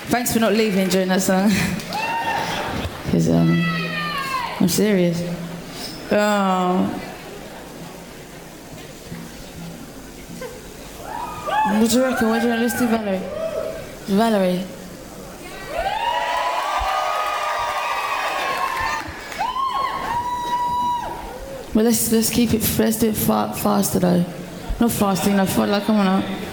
Thanks for not leaving during that song. Because I'm serious. Oh. What do you reckon? Let's do Valerie. Valerie. Well, let's keep it. Let's do it faster though. Not fasting, no. Like, come on now.